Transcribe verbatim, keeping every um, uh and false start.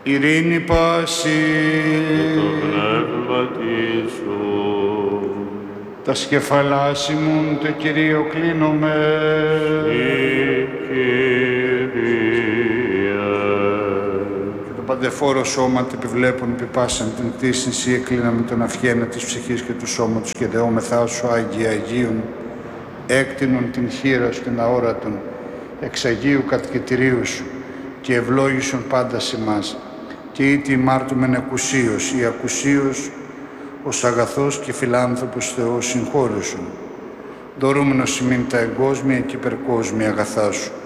Ειρήνη πάση. Και το πνεύμα σου. Τα σκεφαλάς ημούν το Κυρίο κλείνομαι. Και το παντεφόρο σώμα τε επιβλέπουν επιπάσαν την κτήσιν σύ εκλίναμε τον αυχένα της ψυχής και του σώματος και δεόμεθά σου Άγιοι Αγίων, έκτινον την χείρα σου την αόρατον, εξ Αγίου κατοικητηρίου σου και ευλόγησον πάντα ημάς και ήτι ημάρτουμεν ακουσίως ή ακουσίως ως αγαθός και φιλάνθρωπος Θεός συγχώρεσον, δωρούμενος ημίν τα εγκόσμια και υπερκόσμια αγαθά σου,